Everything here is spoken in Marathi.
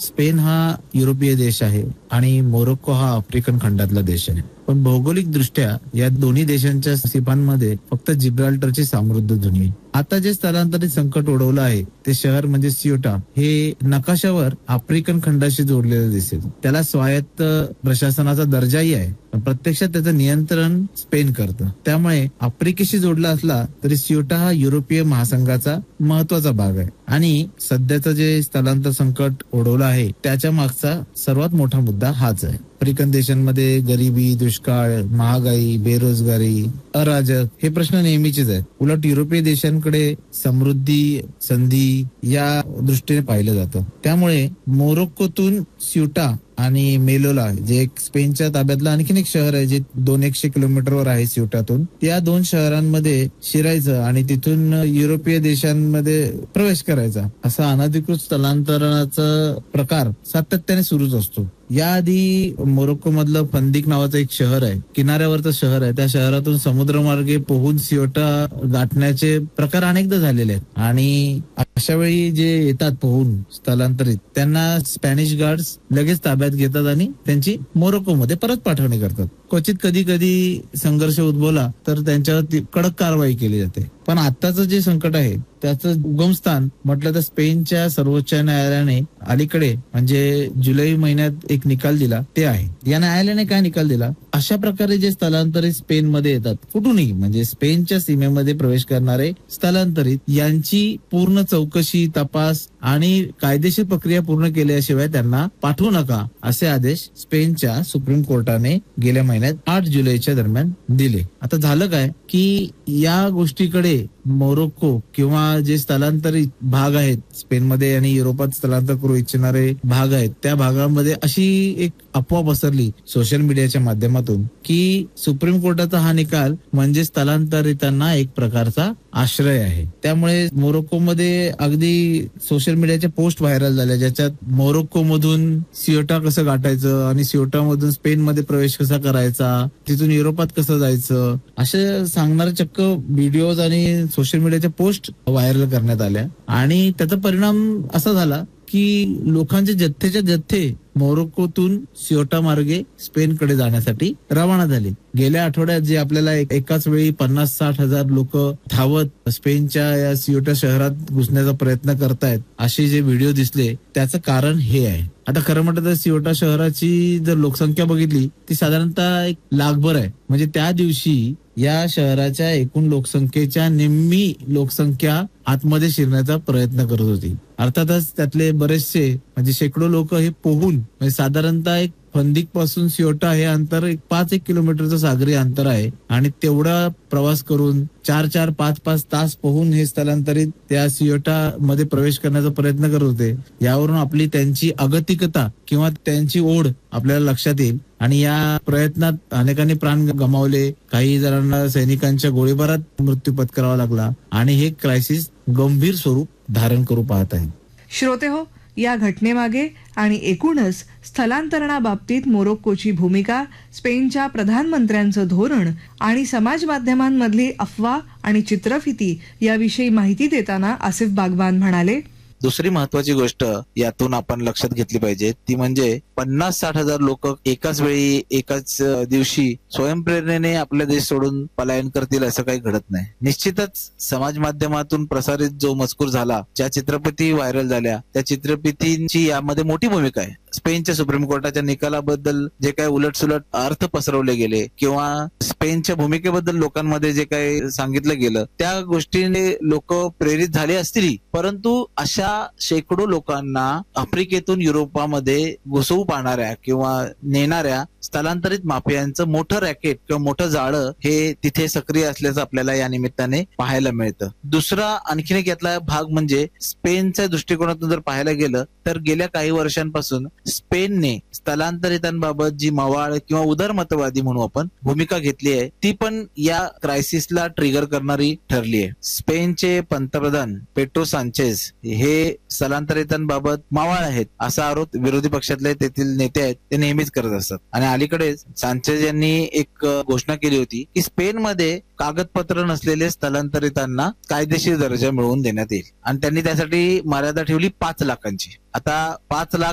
स्पेन हा युरोपीय देश आहे आणि मोरोक्को हा आफ्रिकन खंडातला देश आहे. पण भौगोलिक दृष्ट्या या दोन्ही देशांच्या सीमांमध्ये फक्त जिब्राल्टरची समृद्ध धुनी. आता जे स्थलांतरित संकट ओढवलं आहे ते शहर म्हणजे सियोटा हे नकाशावर आफ्रिकन खंडाशी जोडलेलं दिसेल. त्याला स्वायत्त प्रशासनाचा दर्जाही आहे, पण प्रत्यक्षात त्याचं नियंत्रण स्पेन करतं. त्यामुळे आफ्रिकेशी जोडला असला तरी सियोटा हा युरोपीय महासंघाचा महत्वाचा भाग आहे. आणि सध्याचं जे स्थलांतर संकट ओढवलं आहे त्याच्या मागचा सर्वात मोठा मुद्दा हाच आहे. आफ्रिकन देशांमध्ये गरिबी, दुष्काळ, महागाई, बेरोजगारी, अराजक हे प्रश्न नेहमीचेच आहेत. उलट युरोपीय देशांकडे समृद्धी, संधी या दृष्टीने पाहिलं जातं. त्यामुळे मोरोक्कोतून सियोटा आणि मेलोला जे एक स्पेनच्या ताब्यातलं आणखीन एक शहर आहे जे 200 किलोमीटरवर आहे सियोटातून, या दोन शहरांमध्ये शिरायचं आणि तिथून युरोपीय देशांमध्ये प्रवेश करायचा असा अनधिकृत स्थलांतरणाचा प्रकार सातत्याने सुरूच असतो. याआधी मोरोक्को मधलं फंदिक नावाचं एक शहर आहे, किनाऱ्यावरचं शहर आहे. त्या शहरातून समुद्रमार्गे पोहून सियोटा गाठण्याचे प्रकार अनेकदा झालेले आहेत. आणि अशा वेळी जे येतात पोहून स्थलांतरित त्यांना स्पॅनिश गार्ड्स लगेच ताब्यात घेतात आणि त्यांची मोरोक्कोमध्ये परत पाठवणी करतात. क्वचित कधी कधी संघर्ष उद्भवला तर त्यांच्यावर कडक कारवाई केली जाते. पण आताचं जे संकट आहे त्याचं उगमस्थान म्हटलं तर स्पेनच्या सर्वोच्च न्यायालयाने अलीकडे म्हणजे जुलै महिन्यात एक निकाल दिला ते आहे. या न्यायालयाने काय निकाल दिला? अशा प्रकारे जे स्थलांतरित स्पेन मध्ये येतात कुठूनही म्हणजे स्पेनच्या सीमेमध्ये प्रवेश करणारे स्थलांतरित यांची पूर्ण चौकशी, तपास आणि कायदेशीर प्रक्रिया पूर्ण केल्याशिवाय त्यांना पाठवू नका असे आदेश स्पेनच्या सुप्रीम कोर्टाने गेल्या महिन्यात 8 जुलैच्या दरम्यान दिले. आता झालं काय की या गोष्टीकडे मोरोक्को किंवा जे स्थलांतरित भाग आहेत स्पेनमध्ये आणि युरोपात स्थलांतर करू इच्छिणारे भाग आहेत त्या भागामध्ये अशी एक अफवा पसरली सोशल मीडियाच्या माध्यमातून की सुप्रीम कोर्टाचा हा निकाल म्हणजे स्थलांतरितांना एक प्रकारचा आश्रय आहे. त्यामुळे मोरोक्कोमध्ये अगदी सोशल मीडियाच्या पोस्ट व्हायरल झाल्या ज्याच्यात मोरोक्को मधून सियोटा कसं गाठायचं आणि सियोटा मधून स्पेन मध्ये प्रवेश कसा करायचा, तिथून युरोपात कसं जायचं असे सांगणारे चक्क व्हिडिओज आणि सोशल मीडियाच्या पोस्ट व्हायरल करण्यात आल्या. आणि त्याचा परिणाम असा झाला की लोकांचे जथ्थेच्या जथ्थे मोरोक्कोतून सियोटा मार्गे स्पेनकडे जाण्यासाठी रवाना झाले. गेल्या आठवड्यात जे आपल्याला एकाच वेळी 50-60 हजार लोक धावत स्पेनच्या या सियोटा शहरात घुसण्याचा प्रयत्न करतायत असे जे व्हिडिओ दिसले त्याचं कारण हे आहे. आता खरं म्हटलं तर सियोटा शहराची जर लोकसंख्या बघितली ती साधारणतः 1 लाखभर आहे. म्हणजे त्या दिवशी या शहराच्या एकूण लोकसंख्येच्या निम्मी लोकसंख्या आतमध्ये शिरण्याचा प्रयत्न करत होती. अर्थातच त्यातले बरेचसे म्हणजे शेकडो लोक हे पोहून म्हणजे साधारणतः एक फंदिक पासून सियोटा हे अंतर 5 किलोमीटरचं सागरी अंतर आहे आणि तेवढा प्रवास करून 4-4, 5-5 तास पोहून हे स्थलांतरित त्या सियोटा मध्ये प्रवेश करण्याचा प्रयत्न करत होते. यावरून आपली त्यांची अगतिकता किंवा त्यांची ओढ आपल्याला लक्षात येईल. आणि या प्रयत्नात अनेकांनी प्राण गमावले, काही जणांना सैनिकांच्या गोळीबारात मृत्यू पत्करावा लागला आणि हे क्रायसिस गंभीर स्वरूप धारण करू पाहत आहे. श्रोते हो, या घटनेमागे आणि एकूणच स्थलांतरणाबाबतीत मोरोक्कोची भूमिका, स्पेनच्या प्रधानमंत्र्यांचं धोरण आणि समाज माध्यमांमधली अफवा आणि चित्रफिती याविषयी माहिती देताना आसिफ बागवान म्हणाले, दुसरी महत्वाची गोष्ट यातून आपण लक्षात घेतली पाहिजे ती म्हणजे 50-60 हजार लोक एकाच वेळी एकाच दिवशी स्वयंप्रेरणेने आपला देश सोडून पलायन करतील असं काही घडत नाही. निश्चितच समाज माध्यमातून प्रसारित जो मजकूर झाला, ज्या चित्रफिती व्हायरल झाल्या त्या चित्रफितींची यामध्ये मोठी भूमिका आहे. स्पेनच्या सुप्रीम कोर्टाच्या निकालाबद्दल जे काही उलटसुलट अर्थ पसरवले गेले किंवा स्पेनच्या भूमिकेबद्दल लोकांमध्ये जे काही सांगितलं गेलं त्या गोष्टीने लोक प्रेरित झाले असतील, परंतु अशा शेकडो लोकांना आफ्रिकेतून युरोपामध्ये घुसवू पाहणाऱ्या किंवा नेणाऱ्या स्थलांतरित माफियांचं मोठं रॅकेट किंवा मोठं जाळं हे तिथे सक्रिय असल्याचं आपल्याला या निमित्ताने पाहायला मिळतं. दुसरा आणखीन एक यातला भाग म्हणजे स्पेनच्या दृष्टिकोनातून जर पाहायला गेलं तर गेल्या काही वर्षांपासून स्पेनने स्थलांतरितांबाबत जी मवाळ किंवा उदारमतवादी म्हणू आपण भूमिका घेतली आहे ती पण या क्रायसिसला ट्रिगर करणारी ठरली आहे. स्पेनचे पंतप्रधान पेट्रो सांचेज हे स्थलांतरितांबाबत मावळ आहेत असा आरोप विरोधी पक्षातले तेथील नेते आहेत ते नेहमीच करत असतात. आणि अलीकडेच सांचेज यांनी एक घोषणा केली होती की स्पेनमध्ये कागदपत्र नसलेले स्थलांतरितांना कायदेशीर दर्जा मिळवून देण्यात येईल आणि त्यांनी त्यासाठी मर्यादा ठेवली 5 लाखांची. आता 5 लाख